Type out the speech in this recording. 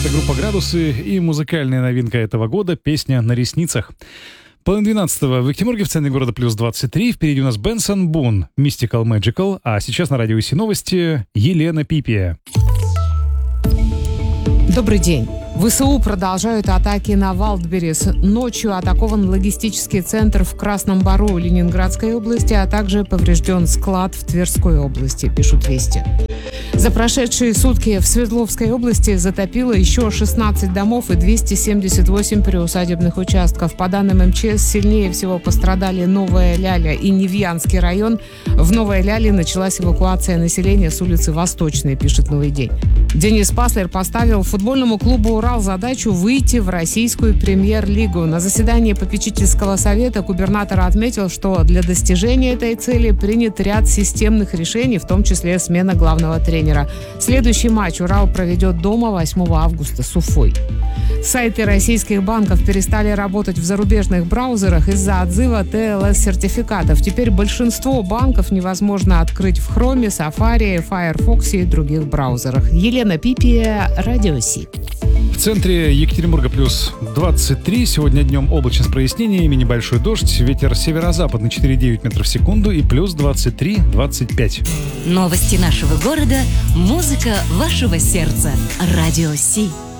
Это группа «Градусы» и музыкальная новинка этого года — песня «На ресницах». 11:30 в Екатеринбурге, в центре города плюс 23. Впереди у нас Бенсон Бун, Mystical Magical. А сейчас на радио ИСИ новости Елена Пипия. Добрый день. ВСУ продолжают атаки на Валдберрис. Ночью атакован логистический центр в Красном Бару Ленинградской области, а также поврежден склад в Тверской области, пишут «Вести». За прошедшие сутки в Свердловской области затопило еще 16 домов и 278 приусадебных участков. По данным МЧС, сильнее всего пострадали Новая Ляля и Невьянский район. В Новой Ляле началась эвакуация населения с улицы Восточной, пишет «Новый день». Денис Паслер поставил футбольному клубу «Урал» задачу выйти в российскую премьер-лигу. На заседании попечительского совета губернатор отметил, что для достижения этой цели принят ряд системных решений, в том числе смена главного тренера. Следующий матч «Урал» проведет дома 8 августа с Уфой. Сайты российских банков перестали работать в зарубежных браузерах из-за отзыва TLS-сертификатов. Теперь большинство банков невозможно открыть в Chrome, Safari, Firefox и других браузерах. Елена Пипия, Радио ИСИ. В центре Екатеринбурга плюс 23. Сегодня днем облачно с прояснениями, небольшой дождь, ветер северо-западный 4,9 метров в секунду и плюс 23-25. Новости нашего города, музыка вашего сердца. Радио ИСИ.